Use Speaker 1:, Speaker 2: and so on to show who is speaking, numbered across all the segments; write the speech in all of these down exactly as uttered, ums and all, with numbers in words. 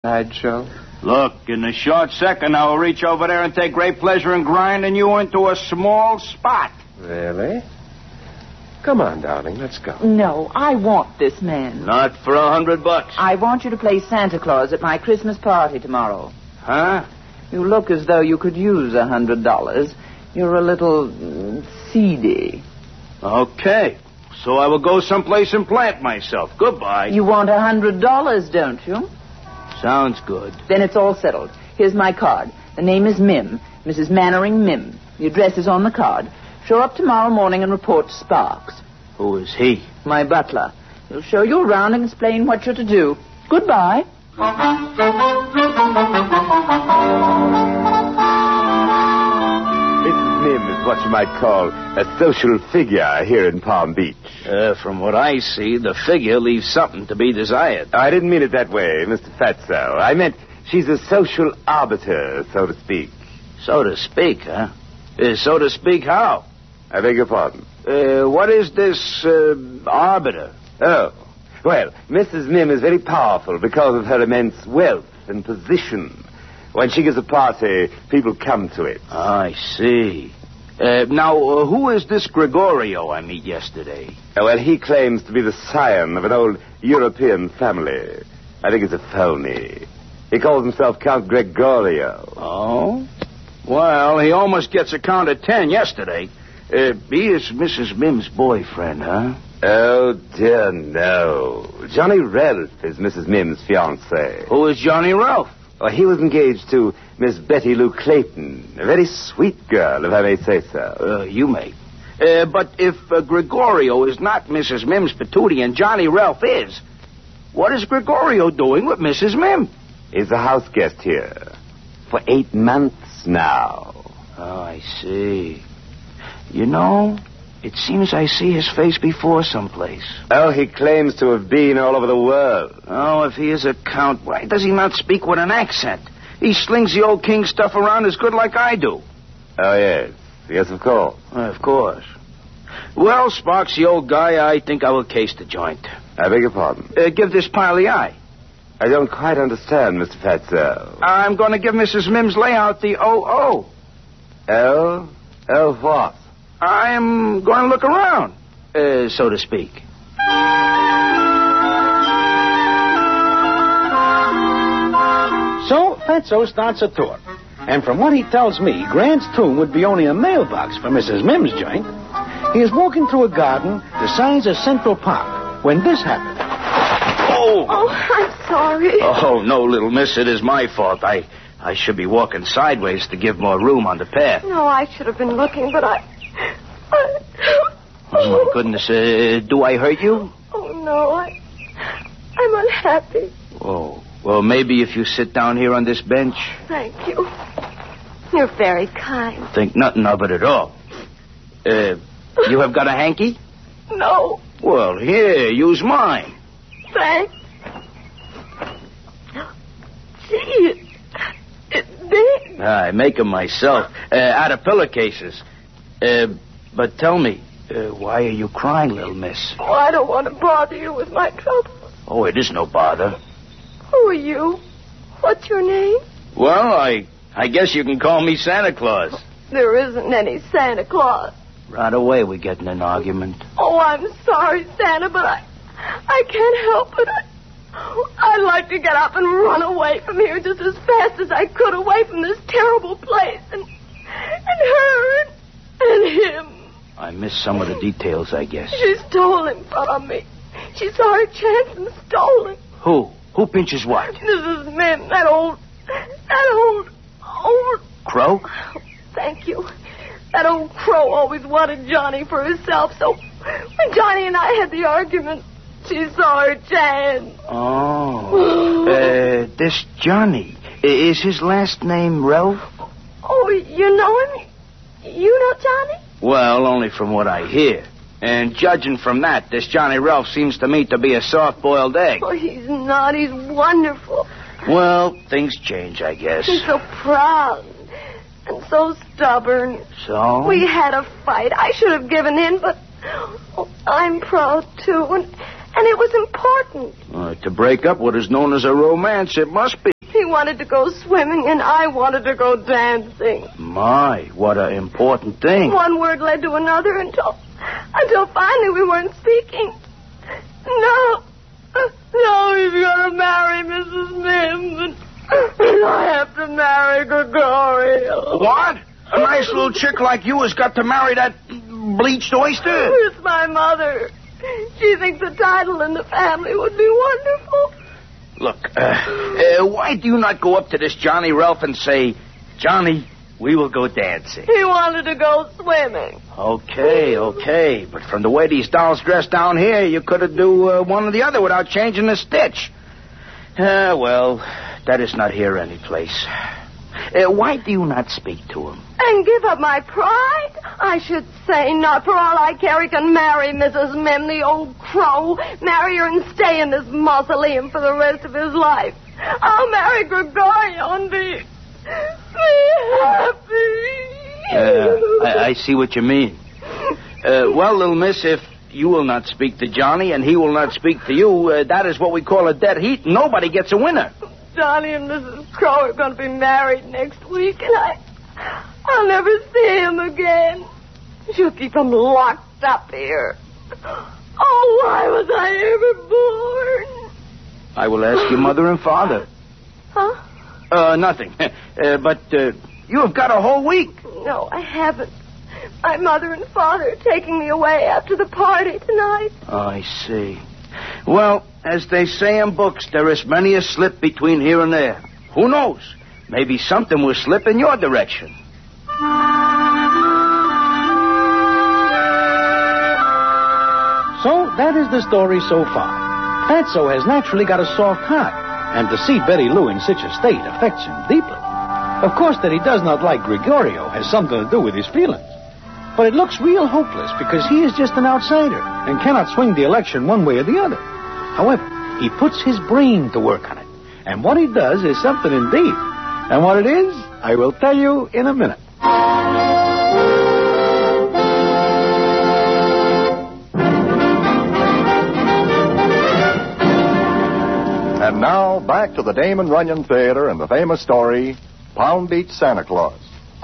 Speaker 1: sideshow?
Speaker 2: Look, in a short second, I will reach over there and take great pleasure in grinding you into a small spot.
Speaker 1: Really? Come on, darling, let's go.
Speaker 3: No, I want this man.
Speaker 2: Not for a hundred bucks.
Speaker 3: I want you to play Santa Claus at my Christmas party tomorrow.
Speaker 2: Huh?
Speaker 3: You look as though you could use a hundred dollars. You're a little mm, seedy.
Speaker 2: Okay. So I will go someplace and plant myself. Goodbye.
Speaker 3: You want a hundred dollars, don't you?
Speaker 2: Sounds good.
Speaker 3: Then it's all settled. Here's my card. The name is Mim. Missus Mannering Mim. The address is on the card. Show up tomorrow morning and report to Sparks.
Speaker 2: Who is he?
Speaker 3: My butler. He'll show you around and explain what you're to do. Goodbye.
Speaker 4: Missus Mim is what you might call a social figure here in Palm Beach.
Speaker 2: Uh, from what I see, the figure leaves something to be desired.
Speaker 4: I didn't mean it that way, Mister Fatso. I meant she's a social arbiter, so to speak.
Speaker 2: So to speak, huh? Uh, so to speak, how?
Speaker 4: I beg your pardon.
Speaker 2: Uh, what is this uh, arbiter?
Speaker 4: Oh, well, Missus Mim is very powerful because of her immense wealth and position. When she gives a party, people come to it.
Speaker 2: I see. Uh, now, uh, who is this Gregorio I met yesterday?
Speaker 4: Oh, well, he claims to be the scion of an old European family. I think it's a phony. He calls himself Count Gregorio.
Speaker 2: Oh? Well, he almost gets a count of ten yesterday. Uh, he is Missus Mim's boyfriend, huh?
Speaker 4: Oh, dear, no. Johnny Ralph is Missus Mim's fiancé.
Speaker 2: Who is Johnny Ralph?
Speaker 4: Well, he was engaged to Miss Betty Lou Clayton, a very sweet girl, if I may say so.
Speaker 2: Uh, you may. Uh, but if uh, Gregorio is not Missus Mim's patootie and Johnny Ralph is, what is Gregorio doing with Missus Mim?
Speaker 4: He's a house guest here for eight months now.
Speaker 2: Oh, I see. You know, it seems I see his face before someplace.
Speaker 4: Oh, he claims to have been all over the world.
Speaker 2: Oh, if he is a count, why does he not speak with an accent? He slings the old king stuff around as good like I do.
Speaker 4: Oh, yes. Yes, of course.
Speaker 2: Uh, of course. Well, Sparks, the old guy, I think I will case the joint.
Speaker 4: I beg your pardon?
Speaker 2: Uh, give this pile the eye.
Speaker 4: I don't quite understand, Mister Fatso.
Speaker 2: I'm going to give Missus Mim's layout the O O.
Speaker 4: Oh? Oh, what?
Speaker 2: I'm going to look around, uh, so to speak.
Speaker 5: So, Fatso starts a tour. And from what he tells me, Grant's tomb would be only a mailbox for Missus Mim's joint. He is walking through a garden the size of Central Park when this happened.
Speaker 2: Oh!
Speaker 6: Oh, I'm sorry.
Speaker 2: Oh, no, little miss, it is my fault. I, I should be walking sideways to give more room on the path.
Speaker 6: No, I should have been looking, but I... I...
Speaker 2: Oh, my goodness. Uh, do I hurt you?
Speaker 6: Oh, no, I... I'm unhappy.
Speaker 2: Oh, well, maybe if you sit down here on this bench.
Speaker 6: Thank you. You're very kind.
Speaker 2: Think nothing of it at all. Uh, you have got a hanky?
Speaker 6: No.
Speaker 2: Well, here, use mine.
Speaker 6: Thanks. Gee, it, it's big.
Speaker 2: I make them myself, uh, out of pillowcases. Uh, but tell me, uh, why are you crying, little miss?
Speaker 6: Oh, I don't want to bother you with my trouble.
Speaker 2: Oh, it is no bother.
Speaker 6: Who are you? What's your name?
Speaker 2: Well, I I guess you can call me Santa Claus.
Speaker 6: There isn't any Santa Claus.
Speaker 2: Right away we get in an argument.
Speaker 6: Oh, I'm sorry, Santa, but I I can't help it. I, I'd like to get up and run away from here just as fast as I could, away from this terrible place and and her and, and him.
Speaker 2: I missed some of the details, I guess.
Speaker 6: She stole him from me. She saw her chance and stole him.
Speaker 2: Who? Who pinches what?
Speaker 6: Missus Mim, that old, that old, old...
Speaker 2: Crow?
Speaker 6: Thank you. That old crow always wanted Johnny for herself, so when Johnny and I had the argument, she saw her chance.
Speaker 2: Oh. uh, this Johnny, is his last name Ralph?
Speaker 6: Oh, you know him? You know Johnny?
Speaker 2: Well, only from what I hear. And judging from that, this Johnny Ralph seems to me to be a soft-boiled egg.
Speaker 6: Oh, he's not. He's wonderful.
Speaker 2: Well, things change, I guess.
Speaker 6: He's so proud and so stubborn.
Speaker 2: So?
Speaker 6: We had a fight. I should have given in, but oh, I'm proud, too. And, and it was important.
Speaker 2: Uh, to break up what is known as a romance, it must be.
Speaker 6: He wanted to go swimming, and I wanted to go dancing.
Speaker 2: My, what an important thing.
Speaker 6: One word led to another until, until finally we weren't speaking. No. No, he's going to marry Missus Mims, and I have to marry Gregorio.
Speaker 2: What? A nice little chick like you has got to marry that bleached oyster?
Speaker 6: It's my mother. She thinks the title in the family would be wonderful.
Speaker 2: Look, uh, uh, why do you not go up to this Johnny Ralph and say, Johnny, we will go dancing?
Speaker 6: He wanted to go swimming.
Speaker 2: Okay, okay. But from the way these dolls dress down here, you could have do uh, one or the other without changing a stitch. Uh, well, that is not here any place. Uh, why do you not speak to him?
Speaker 6: And give up my pride? I should say, not for all I care, he can marry Missus Mim, the old crow. Marry her and stay in this mausoleum for the rest of his life. I'll marry Gregorio and be, be happy.
Speaker 2: Uh, I, I see what you mean. Uh, well, little miss, if you will not speak to Johnny and he will not speak to you, uh, that is what we call a dead heat. Nobody gets a winner.
Speaker 6: Johnny and Missus Crow are going to be married next week, and I, I'll never see him again. She'll keep him locked up here. Oh, why was I ever born?
Speaker 2: I will ask your mother and father.
Speaker 6: Huh?
Speaker 2: Uh, nothing. Uh, but uh, you have got a whole week.
Speaker 6: No, I haven't. My mother and father are taking me away after the party tonight.
Speaker 2: I see. Well, as they say in books, there is many a slip between here and there. Who knows? Maybe something will slip in your direction.
Speaker 5: So, that is the story so far. Fatso has naturally got a soft heart, and to see Betty Lou in such a state affects him deeply. Of course, that he does not like Gregorio has something to do with his feelings. But it looks real hopeless because he is just an outsider and cannot swing the election one way or the other. However, he puts his brain to work on it. And what he does is something indeed. And what it is, I will tell you in a minute.
Speaker 7: And now, back to the Damon Runyon Theater and the famous story, Pound Beach Santa Claus.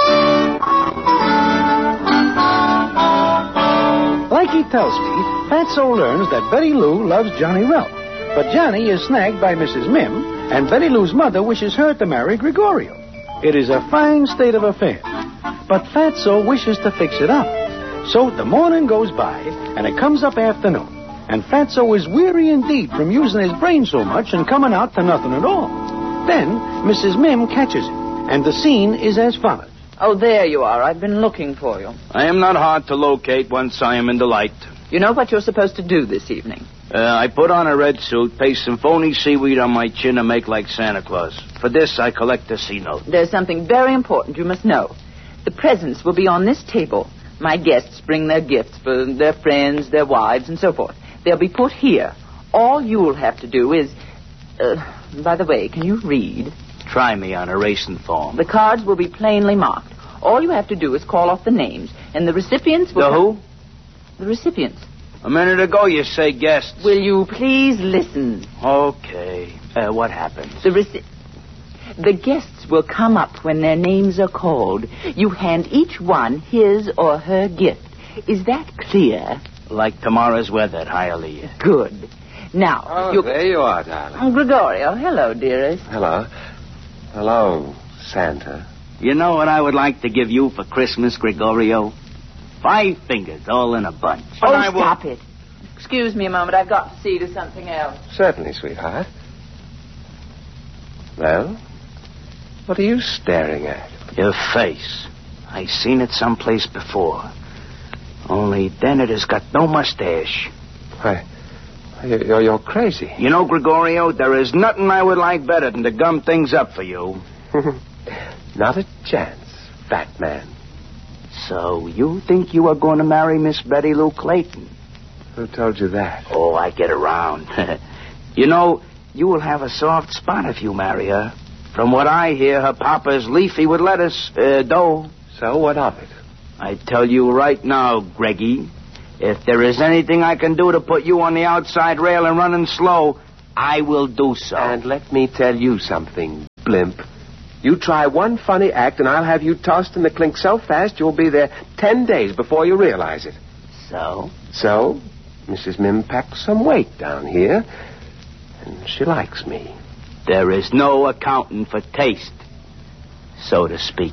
Speaker 5: Like he tells me, Fatso learns that Betty Lou loves Johnny Ralph. But Johnny is snagged by Missus Mim, and Betty Lou's mother wishes her to marry Gregorio. It is a fine state of affairs. But Fatso wishes to fix it up. So the morning goes by, and it comes up afternoon. And Fatso is weary indeed from using his brain so much and coming out to nothing at all. Then Missus Mim catches him, and the scene is as follows.
Speaker 3: Oh, there you are. I've been looking for you.
Speaker 2: I am not hard to locate once I am in the light.
Speaker 3: You know what you're supposed to do this evening?
Speaker 2: Uh, I put on a red suit, paste some phony seaweed on my chin, and make like Santa Claus. For this, I collect a C-note.
Speaker 3: There's something very important you must know. The presents will be on this table. My guests bring their gifts for their friends, their wives, and so forth. They'll be put here. All you'll have to do is... Uh, by the way, can you read?
Speaker 2: Try me on a racing form.
Speaker 3: The cards will be plainly marked. All you have to do is call off the names, and the recipients will...
Speaker 2: The who?
Speaker 3: The recipients.
Speaker 2: A minute ago, you say guests.
Speaker 3: Will you please listen?
Speaker 2: Okay. Uh, what happens?
Speaker 3: The reci- The guests will come up when their names are called. You hand each one his or her gift. Is that clear?
Speaker 2: Like tomorrow's weather, Hialeah.
Speaker 3: Good. Now,
Speaker 1: Oh,
Speaker 3: you...
Speaker 1: there you are, darling.
Speaker 3: Oh, Gregorio, hello, dearest.
Speaker 1: Hello. Hello, Santa.
Speaker 2: You know what I would like to give you for Christmas, Gregorio? Five fingers all in a bunch.
Speaker 3: Oh,
Speaker 2: And I will-
Speaker 3: stop it. Excuse me a moment. I've got to see to something else.
Speaker 1: Certainly, sweetheart. Well, what are you staring at?
Speaker 2: Your face. I seen it someplace before. Only then it has got no mustache.
Speaker 1: Why, you're, you're crazy.
Speaker 2: You know, Gregorio, there is nothing I would like better than to gum things up for you.
Speaker 1: Not a chance, fat man.
Speaker 2: So you think you are going to marry Miss Betty Lou Clayton?
Speaker 1: Who told you that?
Speaker 2: Oh, I get around. You know, you will have a soft spot if you marry her. From what I hear, her papa is leafy with lettuce, uh, dough.
Speaker 1: So what of it?
Speaker 2: I tell you right now, Greggy, if there is anything I can do to put you on the outside rail and running slow, I will do so.
Speaker 1: And let me tell you something, blimp. You try one funny act, and I'll have you tossed in the clink so fast you'll be there ten days before you realize it.
Speaker 2: So?
Speaker 1: So, Missus Mim packed some weight down here, and she likes me.
Speaker 2: There is no accounting for taste, so to speak.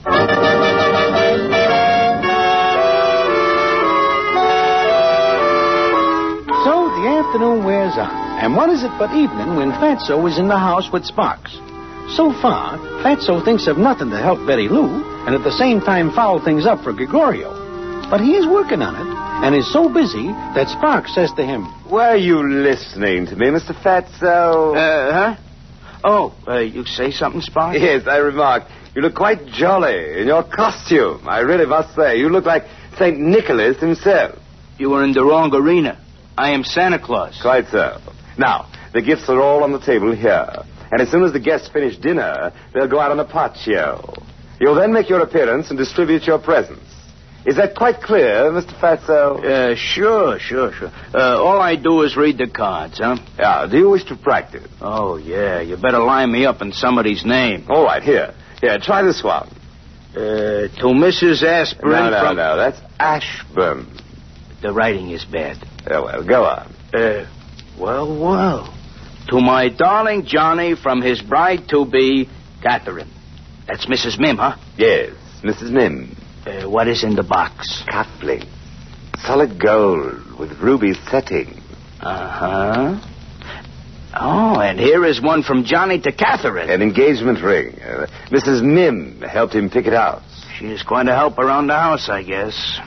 Speaker 5: So the afternoon wears on, and what is it but evening when Fatso is in the house with Sparks? So far, Fatso thinks of nothing to help Betty Lou, and at the same time foul things up for Gregorio. But he is working on it, and is so busy that Sparks says to him,
Speaker 4: Were you listening to me, Mister Fatso?
Speaker 2: Uh, huh? Oh, uh, you say something, Sparks?
Speaker 4: Yes, I remarked. You look quite jolly in your costume. I really must say, you look like Saint Nicholas himself.
Speaker 2: You were in the wrong arena. I am Santa Claus.
Speaker 4: Quite so. Now, the gifts are all on the table here. And as soon as the guests finish dinner, they'll go out on a pot show. You'll then make your appearance and distribute your presents. Is that quite clear, Mister Fatso?
Speaker 2: Uh, sure, sure, sure. Uh, all I do is read the cards, huh?
Speaker 4: Yeah, do you wish to practice?
Speaker 2: Oh, yeah. You better line me up in somebody's name.
Speaker 4: All right, here. Here, try this one.
Speaker 2: Uh, to Missus Aspirin
Speaker 4: No, no,
Speaker 2: from...
Speaker 4: no, that's Ashburn.
Speaker 2: The writing is bad.
Speaker 4: Oh, well, go on.
Speaker 2: Uh, well, well. To my darling Johnny from his bride-to-be, Catherine. That's Missus Mim, huh?
Speaker 4: Yes, Missus Mim.
Speaker 2: Uh, what is in the box?
Speaker 4: Cufflinks. Solid gold with ruby setting.
Speaker 2: Uh-huh. Oh, and here is one from Johnny to Catherine.
Speaker 4: An engagement ring. Uh, Missus Mim helped him pick it out.
Speaker 2: She is going to help around the house, I guess.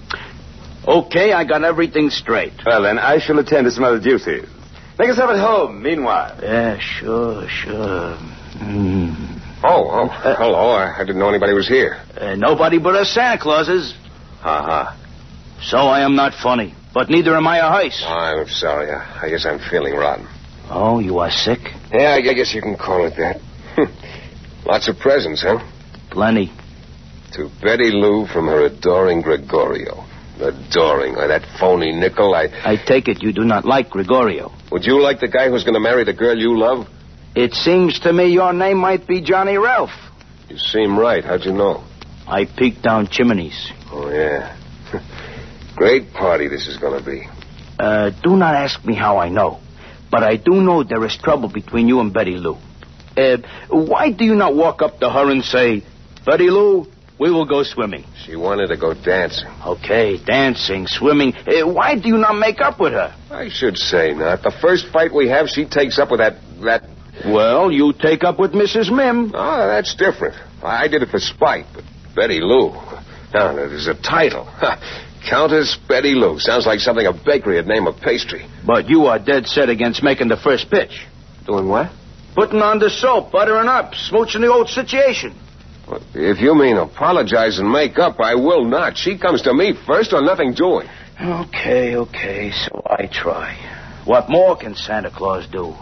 Speaker 2: Okay, I got everything straight.
Speaker 4: Well, then, I shall attend to some other duties. Make yourself at home, meanwhile.
Speaker 2: Yeah, sure, sure. Mm.
Speaker 1: Oh, oh, uh, hello. I, I didn't know anybody was here.
Speaker 2: Uh, nobody but us Santa Clauses.
Speaker 1: Uh-huh.
Speaker 2: So I am not funny, but neither am I a heist.
Speaker 1: I'm sorry. I, I guess I'm feeling rotten.
Speaker 2: Oh, you are sick?
Speaker 1: Yeah, I guess you can call it that. Lots of presents, huh?
Speaker 2: Plenty.
Speaker 1: To Betty Lou from her adoring Gregorio. Adoring. Why, that phony nickel, I...
Speaker 2: I take it you do not like Gregorio.
Speaker 1: Would you like the guy who's going to marry the girl you love?
Speaker 2: It seems to me your name might be Johnny Ralph.
Speaker 1: You seem right. How'd you know?
Speaker 2: I peeked down chimneys.
Speaker 1: Oh, yeah. Great party this is going to be.
Speaker 2: Uh, do not ask me how I know. But I do know there is trouble between you and Betty Lou. Uh, why do you not walk up to her and say, Betty Lou, we will go swimming?
Speaker 1: She wanted to go dancing.
Speaker 2: Okay, dancing, swimming. Uh, why do you not make up with her?
Speaker 1: I should say not. The first fight we have, she takes up with that... that...
Speaker 2: Well, you take up with Missus Mim.
Speaker 1: Oh, that's different. I did it for spite, but Betty Lou... Now, there's a title. Countess Betty Lou. Sounds like something a bakery would name a pastry.
Speaker 2: But you are dead set against making the first pitch.
Speaker 1: Doing what?
Speaker 2: Putting on the soap, buttering up, smooching the old situation.
Speaker 1: Well, if you mean apologize and make up, I will not. She comes to me first or nothing doing.
Speaker 2: Okay, okay, so I try. What more can Santa Claus do?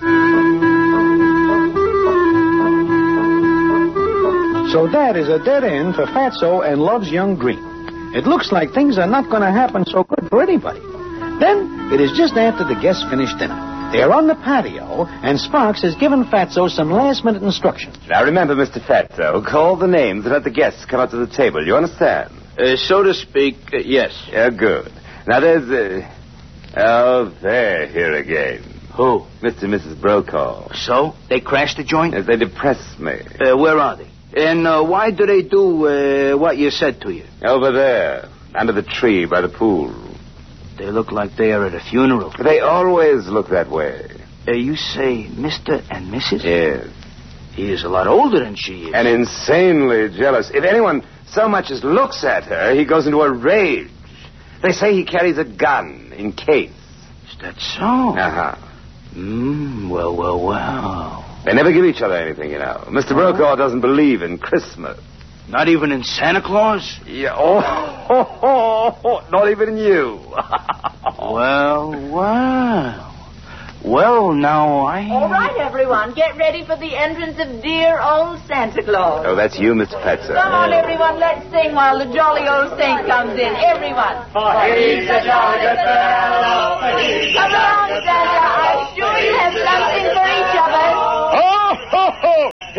Speaker 5: So that is a dead end for Fatso and Love's young dream. It looks like things are not going to happen so good for anybody. Then, it is just after the guests finish dinner. They are on the patio, and Sparks has given Fatso some last-minute instructions.
Speaker 4: Now, remember, Mister Fatso, call the names and let the guests come up to the table. You understand?
Speaker 2: Uh, so to speak, uh, yes.
Speaker 4: Yeah, good. Now, there's... Uh... Oh, they're here again.
Speaker 2: Who?
Speaker 4: Mister and Missus Brokaw.
Speaker 2: So? They crashed the joint?
Speaker 4: As they depress me.
Speaker 2: Uh, where are they? And uh, why do they do uh, what you said to you?
Speaker 4: Over there, under the tree by the pool.
Speaker 2: They look like they are at a funeral.
Speaker 4: They always look that way.
Speaker 2: Uh, you say Mister and Missus?
Speaker 4: Yes.
Speaker 2: He is a lot older than she is.
Speaker 4: And insanely jealous. If anyone so much as looks at her, he goes into a rage. They say he carries a gun in case.
Speaker 2: Is that so?
Speaker 4: Uh-huh.
Speaker 2: Mm, well, well, well.
Speaker 4: They never give each other anything, you know. Mister Oh. Brokaw doesn't believe in Christmas.
Speaker 2: Not even in Santa Claus?
Speaker 4: Yeah. Oh, oh, oh, oh, not even in you.
Speaker 2: Well, well. Well, now I...
Speaker 8: All right, everyone. Get ready for the entrance of dear old Santa Claus.
Speaker 4: Oh, that's you, Mister Fatso.
Speaker 8: Come on, everyone. Let's sing while the jolly old saint comes in. Everyone.
Speaker 9: For he's a jolly good fellow. For he's a
Speaker 8: Come on, Santa. I'm sure you have something for each of us.
Speaker 9: Ho, ho, ho!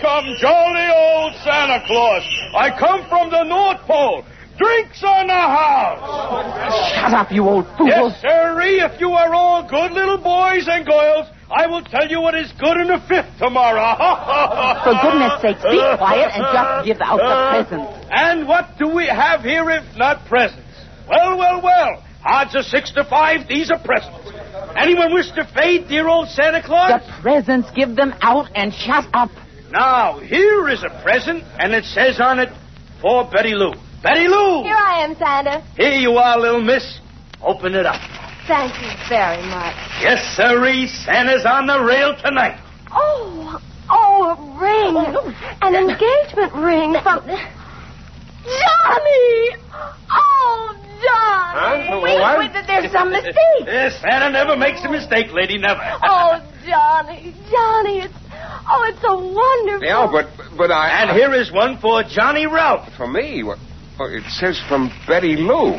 Speaker 10: I'm jolly old Santa Claus. I come from the North Pole. Drinks on the house.
Speaker 3: Shut up, you old fool.
Speaker 10: Yes, sirree. If you are all good little boys and girls, I will tell you what is good in the fifth tomorrow.
Speaker 3: For goodness sakes, be quiet and just give out the presents.
Speaker 10: And what do we have here if not presents? Well, well, well. Odds are six to five. These are presents. Anyone wish to fade, dear old Santa Claus?
Speaker 3: The presents, give them out and shut up.
Speaker 10: Now, here is a present, and it says on it, for Betty Lou. Betty Lou!
Speaker 6: Here I am, Santa.
Speaker 10: Here you are, little miss. Open it up.
Speaker 6: Thank you very much.
Speaker 10: Yes, sirree. Santa's on the rail tonight.
Speaker 6: Oh, oh, a ring. Oh, an engagement ring from... Johnny! Oh, Johnny!
Speaker 10: Huh?
Speaker 6: Wait,
Speaker 10: What?
Speaker 6: wait, there's some mistake.
Speaker 10: Yes, Santa never makes a mistake, lady, never.
Speaker 6: Oh, Johnny, Johnny, it's... Oh, it's so wonderful.
Speaker 1: Yeah, but but I...
Speaker 10: And here is one for Johnny Ralph.
Speaker 1: For me? What? Oh, it says from Betty Lou.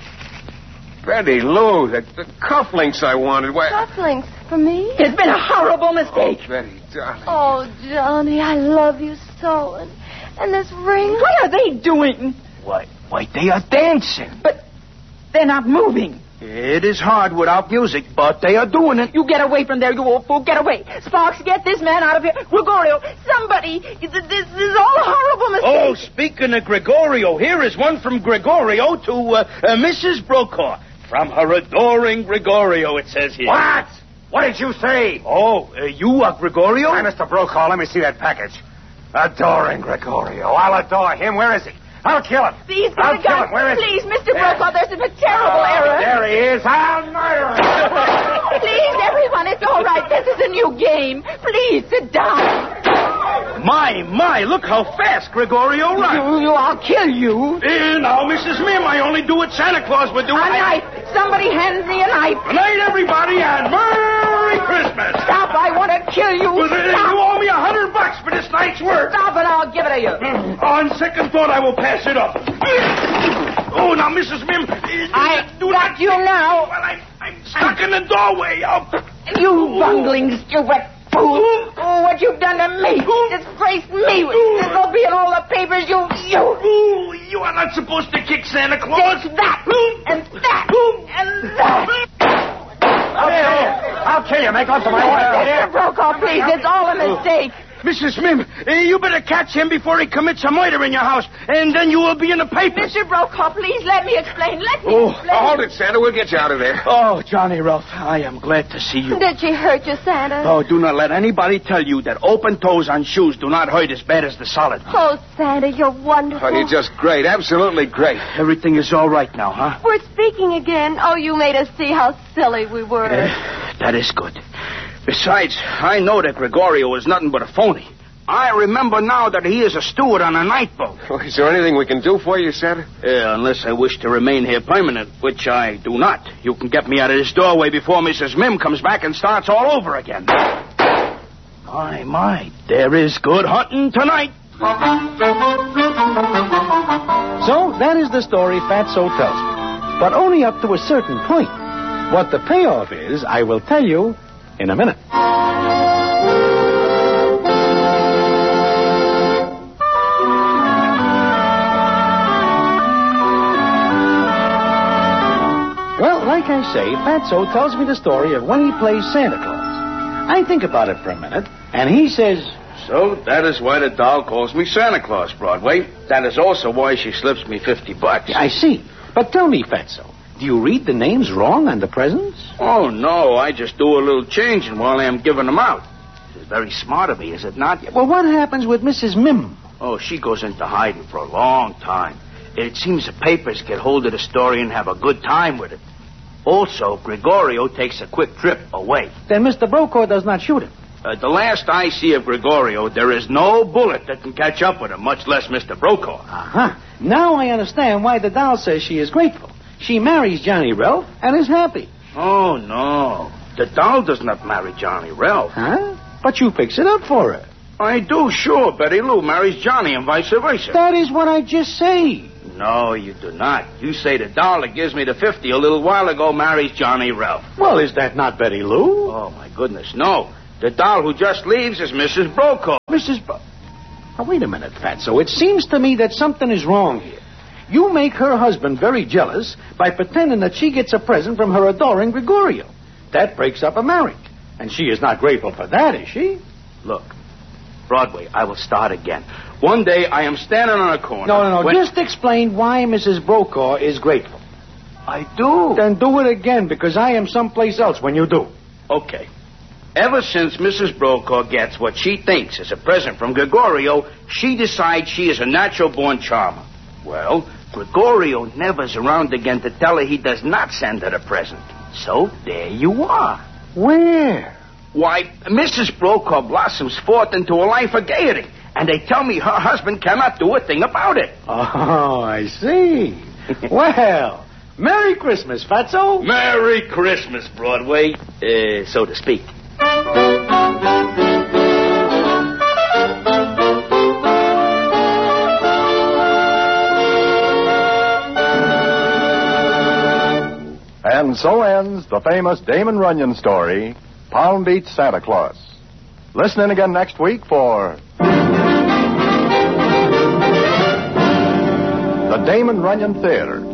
Speaker 1: Betty Lou, the, the cufflinks I wanted. Why...
Speaker 6: Cufflinks for me?
Speaker 3: It's been a horrible mistake.
Speaker 1: Oh, Betty, darling.
Speaker 6: Oh, Johnny, I love you so. And, and this ring...
Speaker 3: What are they doing?
Speaker 2: Why, why, they are dancing.
Speaker 3: But they're not moving.
Speaker 2: It is hard without music, but they are doing it.
Speaker 3: You get away from there, you old fool. Get away. Sparks, get this man out of here. Gregorio, somebody. This, this is all a horrible mistake.
Speaker 10: Oh, speaking of Gregorio, here is one from Gregorio to uh, uh, Missus Brokaw. From her adoring Gregorio, it says here.
Speaker 4: What? What did you say?
Speaker 10: Oh, uh, you are Gregorio?
Speaker 4: Hi, Mister Brokaw. Let me see that package. Adoring Gregorio. I'll adore him. Where is he? I'll kill him.
Speaker 6: Please,
Speaker 4: I'll
Speaker 6: get
Speaker 4: kill
Speaker 6: a gun.
Speaker 4: him. Where is
Speaker 6: Please,
Speaker 4: he?
Speaker 6: Mister Brokaw, there's been a terrible
Speaker 4: Oh,
Speaker 6: error.
Speaker 4: there he is. I'll murder him.
Speaker 6: Please, everyone, it's all right. This is a new game. Please, sit down.
Speaker 10: My, my, look how fast Gregorio runs.
Speaker 3: You, you, I'll kill you.
Speaker 10: Eh, now, Missus Mim, I only do what Santa Claus would do.
Speaker 3: A
Speaker 10: I...
Speaker 3: knife. Somebody hands me a knife.
Speaker 10: Good night, everybody, and Merry Christmas.
Speaker 3: Stop, I want to kill you.
Speaker 10: Well, then,
Speaker 3: Stop.
Speaker 10: you owe me a hundred bucks for this night's work.
Speaker 3: Stop it, I'll give it to you.
Speaker 10: On second thought, I will pass it up. Oh, now, Missus Mim,
Speaker 3: I
Speaker 10: do
Speaker 3: got
Speaker 10: not...
Speaker 3: you now.
Speaker 10: Well, I, I'm stuck in the doorway. Oh.
Speaker 3: You bungling, stupid fool. Oh, what you've done to me. Disgraced me. This will be in all the papers. You, you.
Speaker 10: Ooh, you are not supposed to kick Santa Claus.
Speaker 3: Take that, and that, and that.
Speaker 4: I'll kill you. I'll kill you. Make love to my wife.
Speaker 3: Mister Brokaw, please, it's all a mistake.
Speaker 10: Missus Mim, uh, you better catch him before he commits a murder in your house, and then you will be in the papers.
Speaker 6: Mister Brokaw, please let me explain. Let me
Speaker 10: Oh,
Speaker 6: explain.
Speaker 1: Hold it, Santa. We'll get you out of there.
Speaker 10: Oh, Johnny Ralph, I am glad to see you.
Speaker 6: Did she hurt you, Santa?
Speaker 10: Oh, do not let anybody tell you that open toes on shoes do not hurt as bad as the solid.
Speaker 6: Oh, Santa, you're wonderful.
Speaker 1: Oh, you're just great. Absolutely great.
Speaker 10: Everything is all right now, huh?
Speaker 6: We're speaking again. Oh, you made us see how silly we were.
Speaker 10: Uh, that is good. Besides, I know that Gregorio is nothing but a phony. I remember now that he is a steward on a night boat.
Speaker 1: Oh, is there anything we can do for you, Santa?
Speaker 10: Uh, unless I wish to remain here permanent, which I do not. You can get me out of this doorway before Missus Mim comes back and starts all over again. My, my, there is good hunting tonight.
Speaker 5: So, that is the story Fatso tells me. But only up to a certain point. What the payoff is, I will tell you in a minute. Well, like I say, Fatso tells me the story of when he plays Santa Claus. I think about it for a minute, and he says...
Speaker 2: So that is why the doll calls me Santa Claus, Broadway. That is also why she slips me fifty bucks.
Speaker 5: I see. But tell me, Fatso, do you read the names wrong on the presents?
Speaker 2: Oh, no, I just do a little changing while I am giving them out. It's very smart of me, is it not?
Speaker 5: Well, what happens with Missus Mim?
Speaker 2: Oh, she goes into hiding for a long time. It seems the papers get hold of the story and have a good time with it. Also, Gregorio takes a quick trip away.
Speaker 5: Then Mister Brokaw does not shoot him.
Speaker 2: Uh, the last I see of Gregorio, there is no bullet that can catch up with him, much less Mister Brokaw.
Speaker 5: Uh-huh. Now I understand why the doll says she is grateful. She marries Johnny Ralph and is happy.
Speaker 2: Oh, no. The doll does not marry Johnny Ralph.
Speaker 5: Huh? But you fix it up for her.
Speaker 2: I do, sure. Betty Lou marries Johnny and vice versa.
Speaker 5: That is what I just say.
Speaker 2: No, you do not. You say the doll that gives me the fifty a little while ago marries Johnny Ralph.
Speaker 5: Well, is that not Betty Lou?
Speaker 2: Oh, my goodness, no. The doll who just leaves is Missus Brokaw.
Speaker 5: Missus Bro... Now, wait a minute, Fatso. It seems to me that something is wrong here. You make her husband very jealous by pretending that she gets a present from her adoring Gregorio. That breaks up a marriage. And she is not grateful for that, is she?
Speaker 10: Look, Broadway, I will start again. One day I am standing on a corner.
Speaker 5: No, no, no.
Speaker 10: when...
Speaker 5: Just explain why Missus Brokaw is grateful.
Speaker 10: I do.
Speaker 5: Then do it again, because I am someplace else when you do.
Speaker 10: Okay. Ever since Missus Brokaw gets what she thinks is a present from Gregorio, she decides she is a natural-born charmer. Well, Gregorio never's around again to tell her he does not send her a present. So there you are.
Speaker 5: Where?
Speaker 10: Why, Missus Brokaw blossoms forth into a life of gaiety, and they tell me her husband cannot do a thing about it.
Speaker 5: Oh, I see. Well, Merry Christmas, Fatso.
Speaker 10: Merry Christmas, Broadway, uh, so to speak.
Speaker 7: And so ends the famous Damon Runyon story, Palm Beach Santa Claus. Listen in again next week for the Damon Runyon Theater,